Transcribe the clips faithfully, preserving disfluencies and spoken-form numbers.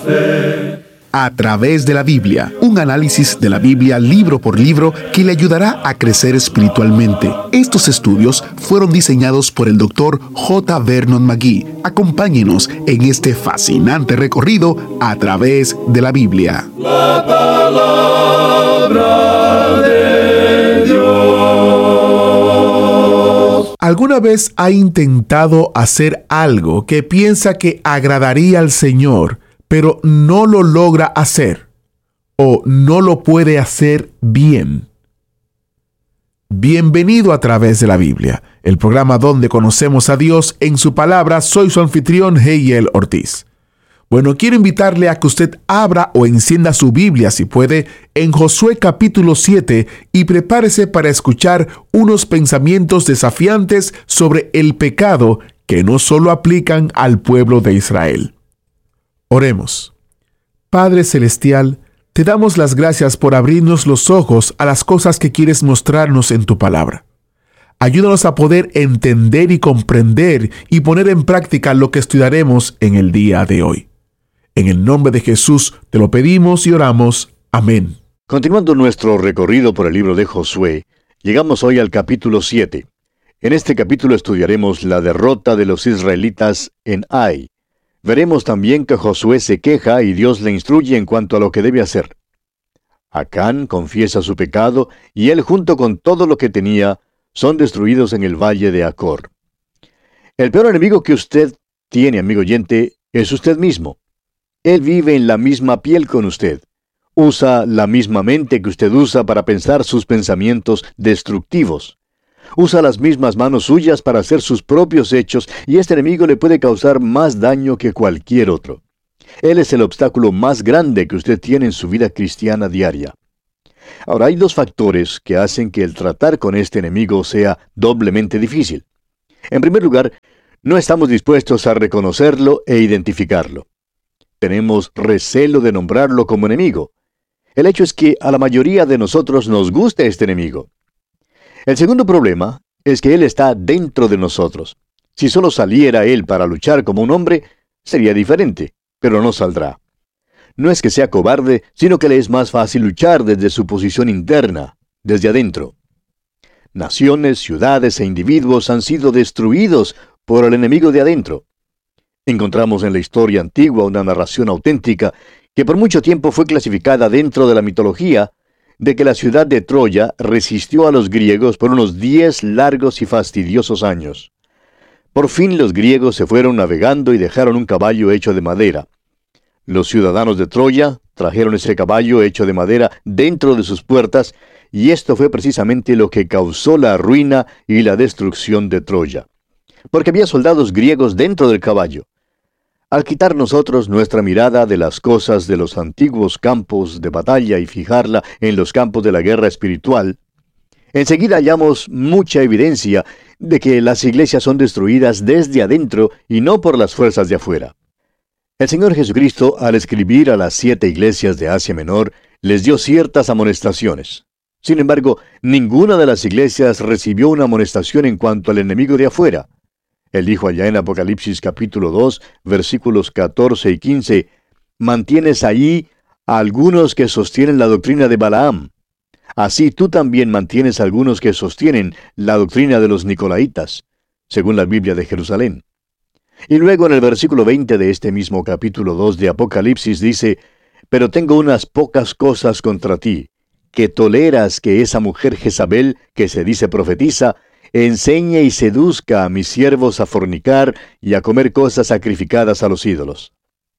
fe. A través de la Biblia, un análisis de la Biblia libro por libro que le ayudará a crecer espiritualmente. Estos estudios fueron diseñados por el doctor J. Vernon McGee. Acompáñenos en este fascinante recorrido a través de la Biblia. La palabra de Dios. ¿Alguna vez ha intentado hacer algo que piensa que agradaría al Señor, pero no lo logra hacer o no lo puede hacer bien? Bienvenido a través de la Biblia, el programa donde conocemos a Dios en su palabra. Soy su anfitrión, Heiel Ortiz. Bueno, quiero invitarle a que usted abra o encienda su Biblia, si puede, en Josué capítulo siete y prepárese para escuchar unos pensamientos desafiantes sobre el pecado que no solo aplican al pueblo de Israel. Oremos. Padre Celestial, te damos las gracias por abrirnos los ojos a las cosas que quieres mostrarnos en tu palabra. Ayúdanos a poder entender y comprender y poner en práctica lo que estudiaremos en el día de hoy. En el nombre de Jesús te lo pedimos y oramos. Amén. Continuando nuestro recorrido por el libro de Josué, llegamos hoy al capítulo siete. En este capítulo estudiaremos la derrota de los israelitas en Ai. Veremos también que Josué se queja y Dios le instruye en cuanto a lo que debe hacer. Acán confiesa su pecado y él, junto con todo lo que tenía, son destruidos en el valle de Acor. El peor enemigo que usted tiene, amigo oyente, es usted mismo. Él vive en la misma piel con usted. Usa la misma mente que usted usa para pensar sus pensamientos destructivos. Usa las mismas manos suyas para hacer sus propios hechos, y este enemigo le puede causar más daño que cualquier otro. Él es el obstáculo más grande que usted tiene en su vida cristiana diaria. Ahora, hay dos factores que hacen que el tratar con este enemigo sea doblemente difícil. En primer lugar, no estamos dispuestos a reconocerlo e identificarlo. Tenemos recelo de nombrarlo como enemigo. El hecho es que a la mayoría de nosotros nos gusta este enemigo. El segundo problema es que él está dentro de nosotros. Si solo saliera él para luchar como un hombre, sería diferente, pero no saldrá. No es que sea cobarde, sino que le es más fácil luchar desde su posición interna, desde adentro. Naciones, ciudades e individuos han sido destruidos por el enemigo de adentro. Encontramos en la historia antigua una narración auténtica que por mucho tiempo fue clasificada dentro de la mitología de que la ciudad de Troya resistió a los griegos por unos diez largos y fastidiosos años. Por fin los griegos se fueron navegando y dejaron un caballo hecho de madera. Los ciudadanos de Troya trajeron ese caballo hecho de madera dentro de sus puertas, y esto fue precisamente lo que causó la ruina y la destrucción de Troya. Porque había soldados griegos dentro del caballo. Al quitar nosotros nuestra mirada de las cosas de los antiguos campos de batalla y fijarla en los campos de la guerra espiritual, enseguida hallamos mucha evidencia de que las iglesias son destruidas desde adentro y no por las fuerzas de afuera. El Señor Jesucristo, al escribir a las siete iglesias de Asia Menor, les dio ciertas amonestaciones. Sin embargo, ninguna de las iglesias recibió una amonestación en cuanto al enemigo de afuera. Él dijo allá en Apocalipsis capítulo dos, versículos catorce y quince, «Mantienes allí a algunos que sostienen la doctrina de Balaam. Así tú también mantienes a algunos que sostienen la doctrina de los Nicolaitas», según la Biblia de Jerusalén. Y luego en el versículo veinte de este mismo capítulo dos de Apocalipsis dice, «Pero tengo unas pocas cosas contra ti, que toleras que esa mujer Jezabel, que se dice profetiza, enseñe y seduzca a mis siervos a fornicar y a comer cosas sacrificadas a los ídolos».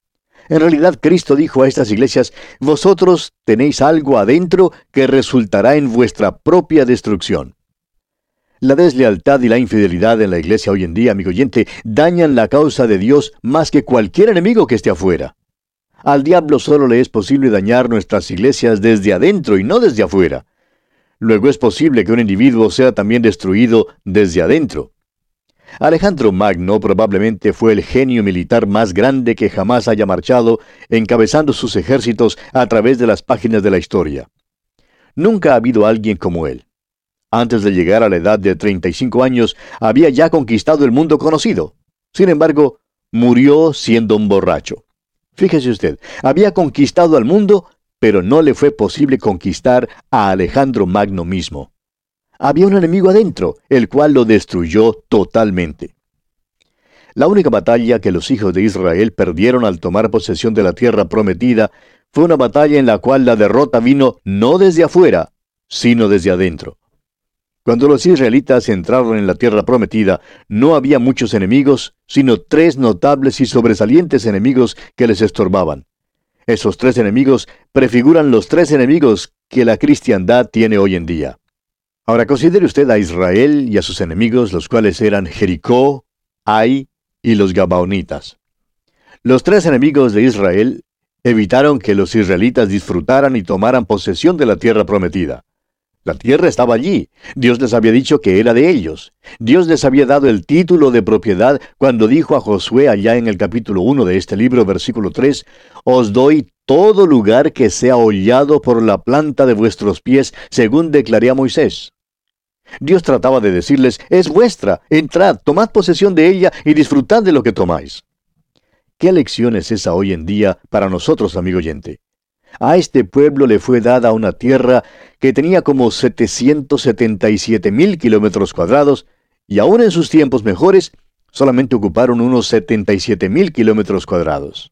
En realidad, Cristo dijo a estas iglesias, «Vosotros tenéis algo adentro que resultará en vuestra propia destrucción». La deslealtad y la infidelidad en la iglesia hoy en día, amigo oyente, dañan la causa de Dios más que cualquier enemigo que esté afuera. Al diablo solo le es posible dañar nuestras iglesias desde adentro y no desde afuera. Luego es posible que un individuo sea también destruido desde adentro. Alejandro Magno probablemente fue el genio militar más grande que jamás haya marchado, encabezando sus ejércitos a través de las páginas de la historia. Nunca ha habido alguien como él. Antes de llegar a la edad de treinta y cinco años, había ya conquistado el mundo conocido. Sin embargo, murió siendo un borracho. Fíjese usted, había conquistado al mundo, pero no le fue posible conquistar a Alejandro Magno mismo. Había un enemigo adentro, el cual lo destruyó totalmente. La única batalla que los hijos de Israel perdieron al tomar posesión de la tierra prometida fue una batalla en la cual la derrota vino no desde afuera, sino desde adentro. Cuando los israelitas entraron en la tierra prometida, no había muchos enemigos, sino tres notables y sobresalientes enemigos que les estorbaban. Esos tres enemigos prefiguran los tres enemigos que la cristiandad tiene hoy en día. Ahora considere usted a Israel y a sus enemigos, los cuales eran Jericó, Ai y los Gabaonitas. Los tres enemigos de Israel evitaron que los israelitas disfrutaran y tomaran posesión de la tierra prometida. La tierra estaba allí. Dios les había dicho que era de ellos. Dios les había dado el título de propiedad cuando dijo a Josué allá en el capítulo uno de este libro, versículo tres, «Os doy todo lugar que sea hollado por la planta de vuestros pies, según declaré a Moisés». Dios trataba de decirles, «Es vuestra, entrad, tomad posesión de ella y disfrutad de lo que tomáis». ¿Qué lección es esa hoy en día para nosotros, amigo oyente? A este pueblo le fue dada una tierra que tenía como setecientos setenta y siete mil kilómetros cuadrados, y aún en sus tiempos mejores, solamente ocuparon unos setenta y siete mil kilómetros cuadrados.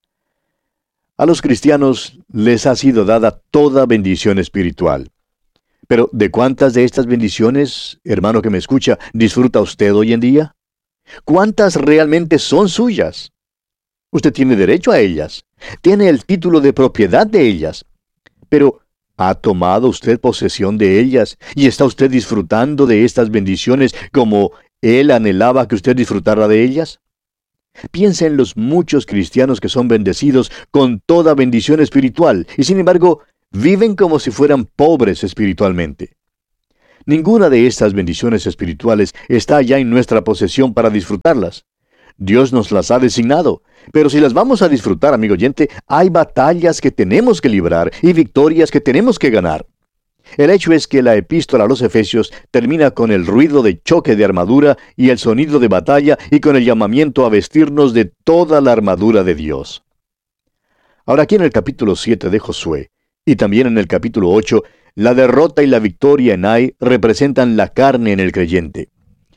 A los cristianos les ha sido dada toda bendición espiritual. Pero, ¿de cuántas de estas bendiciones, hermano que me escucha, disfruta usted hoy en día? ¿Cuántas realmente son suyas? Usted tiene derecho a ellas. Tiene el título de propiedad de ellas. Pero, ¿ha tomado usted posesión de ellas y está usted disfrutando de estas bendiciones como Él anhelaba que usted disfrutara de ellas? Piensa en los muchos cristianos que son bendecidos con toda bendición espiritual y, sin embargo, viven como si fueran pobres espiritualmente. Ninguna de estas bendiciones espirituales está ya en nuestra posesión para disfrutarlas. Dios nos las ha designado, pero si las vamos a disfrutar, amigo oyente, hay batallas que tenemos que librar y victorias que tenemos que ganar. El hecho es que la epístola a los Efesios termina con el ruido de choque de armadura y el sonido de batalla y con el llamamiento a vestirnos de toda la armadura de Dios. Ahora aquí en el capítulo siete de Josué, y también en el capítulo ocho, la derrota y la victoria en Ai representan la carne en el creyente.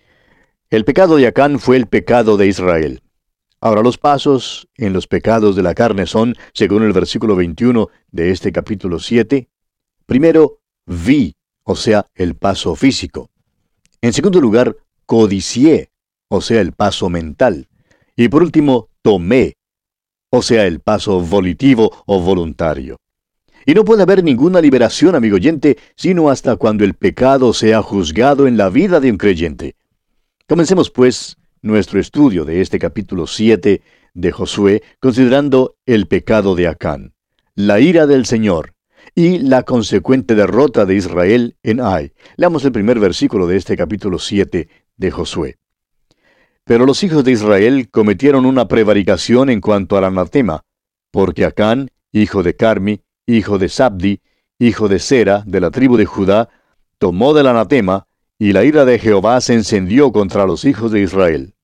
El pecado de Acán fue el pecado de Israel. Ahora los pasos en los pecados de la carne son, según el versículo veintiuno de este capítulo siete, primero, vi, o sea, el paso físico. En segundo lugar, codicié, o sea, el paso mental. Y por último, tomé, o sea, el paso volitivo o voluntario. Y no puede haber ninguna liberación, amigo oyente, sino hasta cuando el pecado sea juzgado en la vida de un creyente. Comencemos, pues, nuestro estudio de este capítulo siete de Josué, considerando el pecado de Acán, la ira del Señor y la consecuente derrota de Israel en Ai. Leamos el primer versículo de este capítulo siete de Josué. Pero los hijos de Israel cometieron una prevaricación en cuanto al anatema, porque Acán, hijo de Carmi, hijo de Sabdi, hijo de Sera, de la tribu de Judá, tomó del anatema, y la ira de Jehová se encendió contra los hijos de Israel.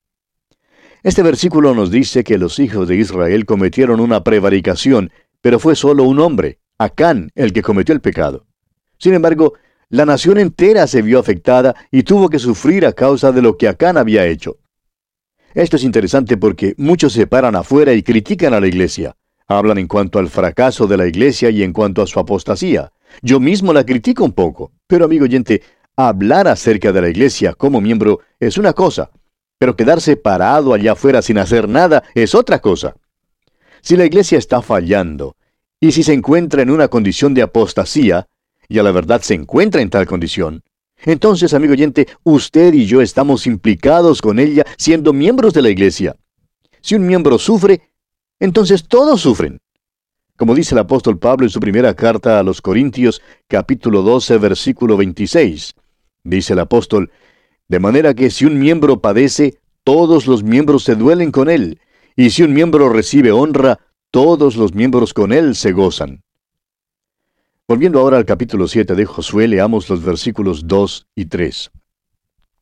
Este versículo nos dice que los hijos de Israel cometieron una prevaricación, pero fue solo un hombre, Acán, el que cometió el pecado. Sin embargo, la nación entera se vio afectada y tuvo que sufrir a causa de lo que Acán había hecho. Esto es interesante porque muchos se paran afuera y critican a la iglesia. Hablan en cuanto al fracaso de la iglesia y en cuanto a su apostasía. Yo mismo la critico un poco, pero amigo oyente, hablar acerca de la iglesia como miembro es una cosa, pero quedarse parado allá afuera sin hacer nada es otra cosa. Si la iglesia está fallando, y si se encuentra en una condición de apostasía, y a la verdad se encuentra en tal condición, entonces, amigo oyente, usted y yo estamos implicados con ella siendo miembros de la iglesia. Si un miembro sufre, entonces todos sufren. Como dice el apóstol Pablo en su primera carta a los Corintios, capítulo doce, versículo veintiséis. Dice el apóstol, de manera que si un miembro padece, todos los miembros se duelen con él, y si un miembro recibe honra, todos los miembros con él se gozan. Volviendo ahora al capítulo siete de Josué, leamos los versículos dos y tres.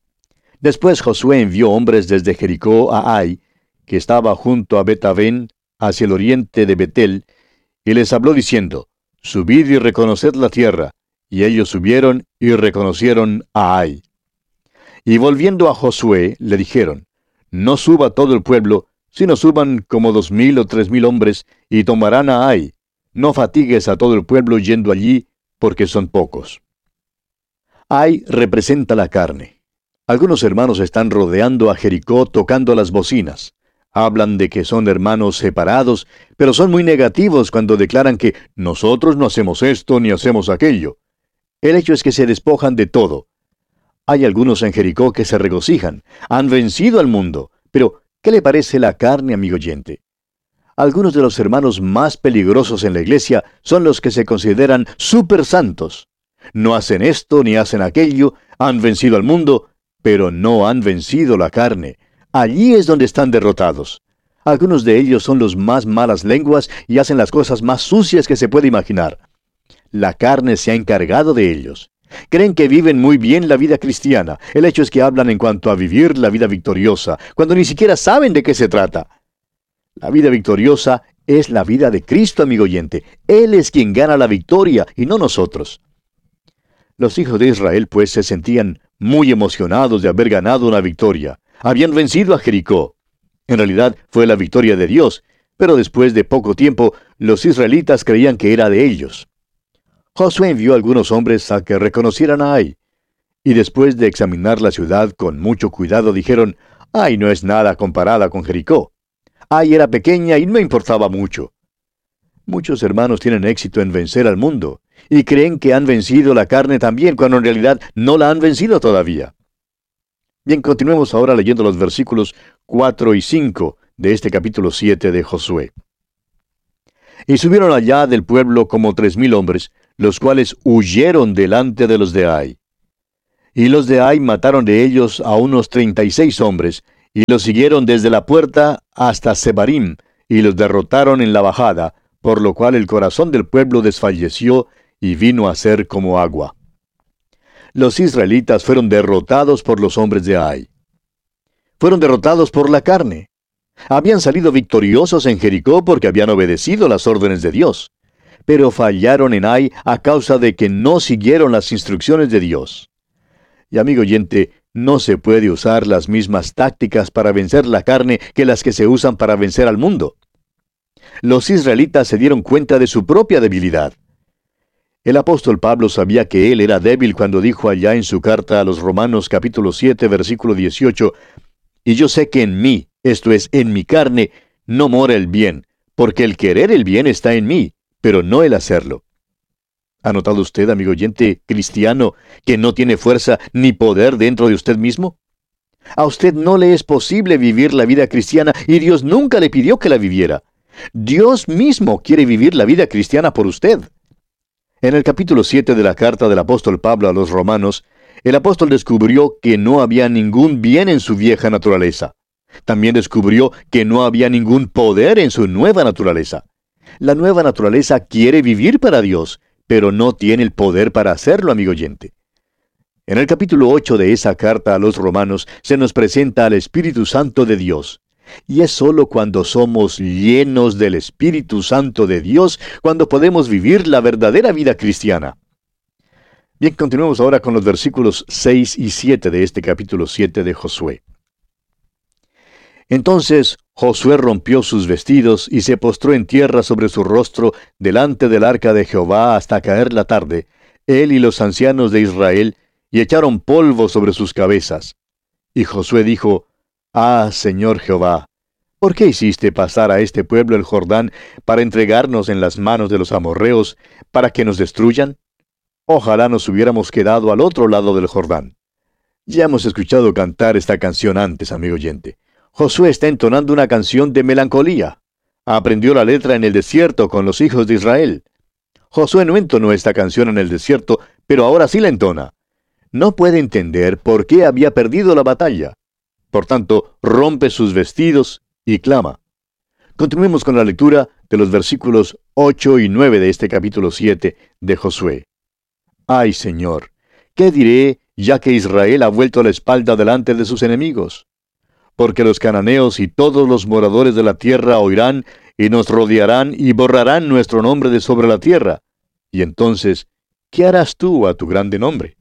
Después Josué envió hombres desde Jericó a Ai, que estaba junto a Bet-Aven, hacia el oriente de Betel, y les habló diciendo, subid y reconoced la tierra. Y ellos subieron y reconocieron a Ai. Y volviendo a Josué, le dijeron, no suba todo el pueblo, sino suban como dos mil o tres mil hombres, y tomarán a Ai. No fatigues a todo el pueblo yendo allí, porque son pocos. Ai representa la carne. Algunos hermanos están rodeando a Jericó tocando las bocinas. Hablan de que son hermanos separados, pero son muy negativos cuando declaran que nosotros no hacemos esto ni hacemos aquello. El hecho es que se despojan de todo. Hay algunos en Jericó que se regocijan, han vencido al mundo, pero ¿qué le parece la carne, amigo oyente? Algunos de los hermanos más peligrosos en la iglesia son los que se consideran super santos. No hacen esto ni hacen aquello, han vencido al mundo, pero no han vencido la carne. Allí es donde están derrotados. Algunos de ellos son los más malas lenguas y hacen las cosas más sucias que se puede imaginar. La carne se ha encargado de ellos. Creen que viven muy bien la vida cristiana. El hecho es que hablan en cuanto a vivir la vida victoriosa, cuando ni siquiera saben de qué se trata. La vida victoriosa es la vida de Cristo, amigo oyente. Él es quien gana la victoria y no nosotros. Los hijos de Israel, pues, se sentían muy emocionados de haber ganado una victoria. Habían vencido a Jericó. En realidad fue la victoria de Dios, pero después de poco tiempo, los israelitas creían que era de ellos. Josué envió a algunos hombres a que reconocieran a Ai, y después de examinar la ciudad con mucho cuidado dijeron, Ai no es nada comparada con Jericó. Ai era pequeña y no importaba mucho. Muchos hermanos tienen éxito en vencer al mundo, y creen que han vencido la carne también, cuando en realidad no la han vencido todavía. Bien, continuemos ahora leyendo los versículos cuatro y cinco de este capítulo siete de Josué. Y subieron allá del pueblo como tres mil hombres, los cuales huyeron delante de los de Ai. Y los de Ai mataron de ellos a unos treinta y seis hombres, y los siguieron desde la puerta hasta Sebarim, y los derrotaron en la bajada, por lo cual el corazón del pueblo desfalleció y vino a ser como agua. Los israelitas fueron derrotados por los hombres de Ai. Fueron derrotados por la carne. Habían salido victoriosos en Jericó porque habían obedecido las órdenes de Dios, pero fallaron en Ai a causa de que no siguieron las instrucciones de Dios. Y amigo oyente, no se puede usar las mismas tácticas para vencer la carne que las que se usan para vencer al mundo. Los israelitas se dieron cuenta de su propia debilidad. El apóstol Pablo sabía que él era débil cuando dijo allá en su carta a los Romanos capítulo siete versículo dieciocho, y yo sé que en mí, esto es, en mi carne, no mora el bien, porque el querer el bien está en mí, pero no el hacerlo. ¿Ha notado usted, amigo oyente cristiano, que no tiene fuerza ni poder dentro de usted mismo? A usted no le es posible vivir la vida cristiana y Dios nunca le pidió que la viviera. Dios mismo quiere vivir la vida cristiana por usted. En el capítulo siete de la carta del apóstol Pablo a los romanos, el apóstol descubrió que no había ningún bien en su vieja naturaleza. También descubrió que no había ningún poder en su nueva naturaleza. La nueva naturaleza quiere vivir para Dios, pero no tiene el poder para hacerlo, amigo oyente. En el capítulo ocho de esa carta a los romanos se nos presenta al Espíritu Santo de Dios. Y es sólo cuando somos llenos del Espíritu Santo de Dios cuando podemos vivir la verdadera vida cristiana. Bien, continuemos ahora con los versículos seis y siete de este capítulo siete de Josué. Entonces Josué rompió sus vestidos y se postró en tierra sobre su rostro delante del arca de Jehová hasta caer la tarde, él y los ancianos de Israel, y echaron polvo sobre sus cabezas. Y Josué dijo, Ah, Señor Jehová, ¿por qué hiciste pasar a este pueblo el Jordán para entregarnos en las manos de los amorreos, para que nos destruyan? Ojalá nos hubiéramos quedado al otro lado del Jordán. Ya hemos escuchado cantar esta canción antes, amigo oyente. Josué está entonando una canción de melancolía. Aprendió la letra en el desierto con los hijos de Israel. Josué no entonó esta canción en el desierto, pero ahora sí la entona. No puede entender por qué había perdido la batalla. Por tanto, rompe sus vestidos y clama. Continuemos con la lectura de los versículos ocho y nueve de este capítulo siete de Josué. Ay, Señor, ¿qué diré ya que Israel ha vuelto la espalda delante de sus enemigos? porque los cananeos y todos los moradores de la tierra oirán y nos rodearán y borrarán nuestro nombre de sobre la tierra. Y entonces, ¿qué harás tú a tu grande nombre?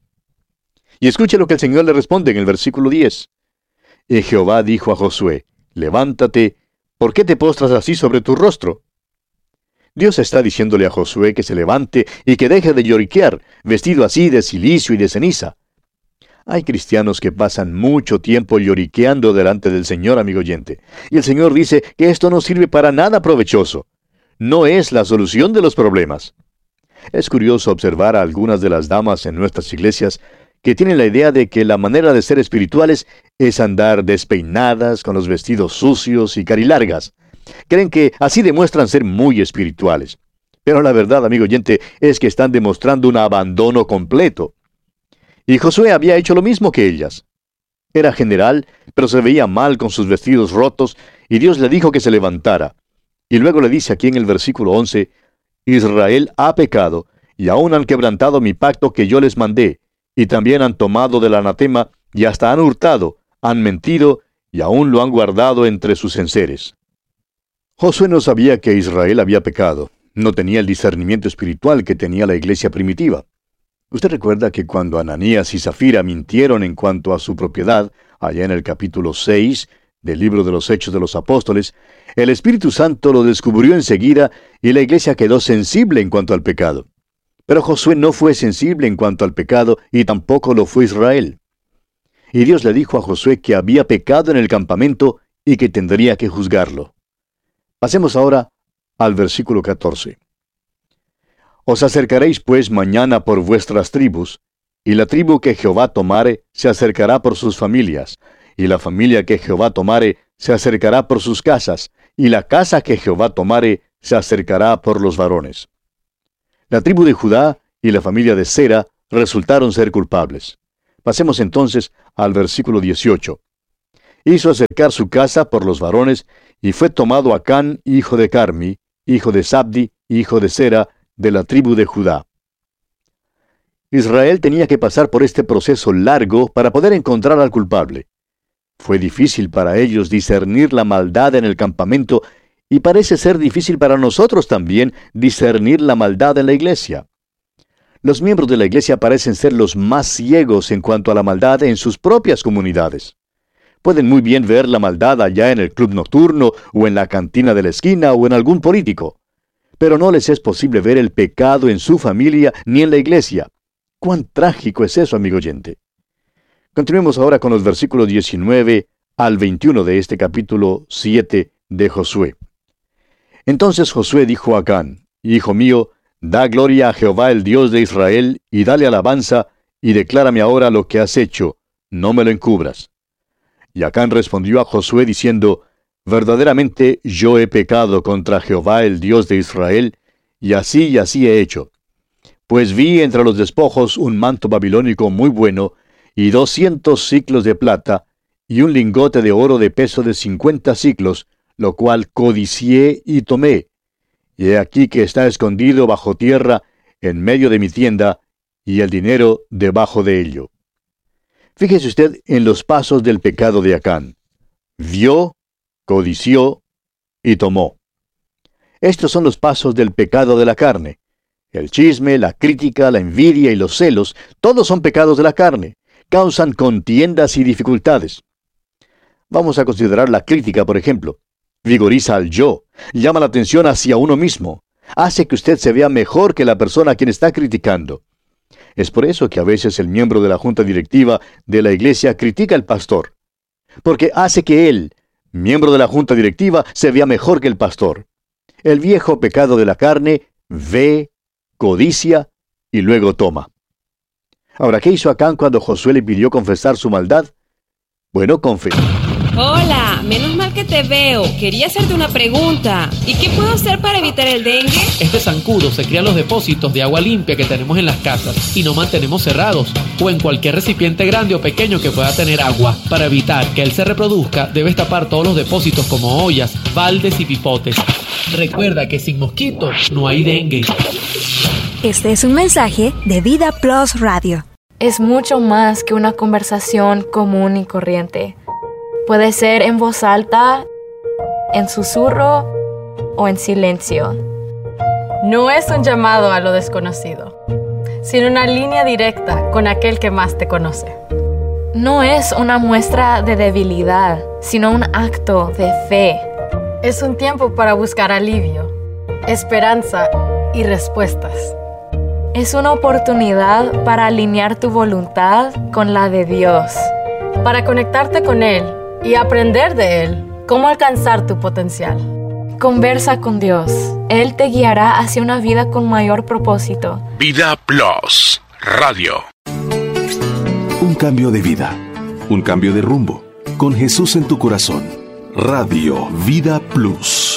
Y escuche lo que el Señor le responde en el versículo diez. Y Jehová dijo a Josué, levántate, ¿por qué te postras así sobre tu rostro? Dios está diciéndole a Josué que se levante y que deje de lloriquear, vestido así de cilicio y de ceniza. Hay cristianos que pasan mucho tiempo lloriqueando delante del Señor, amigo oyente. Y el Señor dice que esto no sirve para nada provechoso. No es la solución de los problemas. Es curioso observar a algunas de las damas en nuestras iglesias que tienen la idea de que la manera de ser espirituales es andar despeinadas, con los vestidos sucios y carilargas. Creen que así demuestran ser muy espirituales. Pero la verdad, amigo oyente, es que están demostrando un abandono completo. Y Josué había hecho lo mismo que ellas. Era general, pero se veía mal con sus vestidos rotos, y Dios le dijo que se levantara. Y luego le dice aquí en el versículo once, Israel ha pecado, y aún han quebrantado mi pacto que yo les mandé, y también han tomado del anatema, y hasta han hurtado, han mentido, y aún lo han guardado entre sus enseres. Josué no sabía que Israel había pecado, no tenía el discernimiento espiritual que tenía la iglesia primitiva. Usted recuerda que cuando Ananías y Zafira mintieron en cuanto a su propiedad, allá en el capítulo seis del libro de los Hechos de los Apóstoles, el Espíritu Santo lo descubrió enseguida y la iglesia quedó sensible en cuanto al pecado. Pero Josué no fue sensible en cuanto al pecado y tampoco lo fue Israel. Y Dios le dijo a Josué que había pecado en el campamento y que tendría que juzgarlo. Pasemos ahora al versículo catorce. Os acercaréis pues mañana por vuestras tribus, y la tribu que Jehová tomare se acercará por sus familias, y la familia que Jehová tomare se acercará por sus casas, y la casa que Jehová tomare se acercará por los varones. La tribu de Judá y la familia de Sera resultaron ser culpables. Pasemos entonces al versículo dieciocho. Hizo acercar su casa por los varones, y fue tomado Acán, hijo de Carmi, hijo de Sabdi, hijo de Sera, de la tribu de Judá. Israel tenía que pasar por este proceso largo para poder encontrar al culpable. Fue difícil para ellos discernir la maldad en el campamento y parece ser difícil para nosotros también discernir la maldad en la iglesia. Los miembros de la iglesia parecen ser los más ciegos en cuanto a la maldad en sus propias comunidades. Pueden muy bien ver la maldad allá en el club nocturno o en la cantina de la esquina o en algún político. Pero no les es posible ver el pecado en su familia ni en la iglesia. ¡Cuán trágico es eso, amigo oyente! Continuemos ahora con los versículos diecinueve al veintiuno de este capítulo siete de Josué. Entonces Josué dijo a Acán, Hijo mío, da gloria a Jehová el Dios de Israel, y dale alabanza, y declárame ahora lo que has hecho, no me lo encubras. Y Acán respondió a Josué diciendo, Verdaderamente yo he pecado contra Jehová el Dios de Israel, y así y así he hecho. Pues vi entre los despojos un manto babilónico muy bueno, y doscientos siclos de plata, y un lingote de oro de peso de cincuenta siclos, lo cual codicié y tomé. Y he aquí que está escondido bajo tierra, en medio de mi tienda, y el dinero debajo de ello. Fíjese usted en los pasos del pecado de Acán. Vio, codició y tomó. Estos son los pasos del pecado de la carne. El chisme, la crítica, la envidia y los celos, todos son pecados de la carne. Causan contiendas y dificultades. Vamos a considerar la crítica, por ejemplo. Vigoriza al yo, llama la atención hacia uno mismo, hace que usted se vea mejor que la persona a quien está criticando. Es por eso que a veces el miembro de la junta directiva de la iglesia critica al pastor, porque hace que él, miembro de la junta directiva, se vea mejor que el pastor. El viejo pecado de la carne ve, codicia y luego toma. Ahora, ¿qué hizo Acán cuando Josué le pidió confesar su maldad? Bueno, confesó. Hola, menos mal que te veo. Quería hacerte una pregunta. ¿Y qué puedo hacer para evitar el dengue? Este zancudo se cría en los depósitos de agua limpia que tenemos en las casas y no mantenemos cerrados, o en cualquier recipiente grande o pequeño que pueda tener agua. Para evitar que él se reproduzca, debes tapar todos los depósitos como ollas, baldes y pipotes. Recuerda que sin mosquitos no hay dengue. Este es un mensaje de Vida Plus Radio. Es mucho más que una conversación común y corriente. Puede ser en voz alta, en susurro o en silencio. No es un llamado a lo desconocido, sino una línea directa con aquel que más te conoce. No es una muestra de debilidad, sino un acto de fe. Es un tiempo para buscar alivio, esperanza y respuestas. Es una oportunidad para alinear tu voluntad con la de Dios. Para conectarte con Él y aprender de Él cómo alcanzar tu potencial. Conversa con Dios. Él te guiará hacia una vida con mayor propósito. Vida Plus Radio. Un cambio de vida, un cambio de rumbo. Con Jesús en tu corazón. Radio Vida Plus.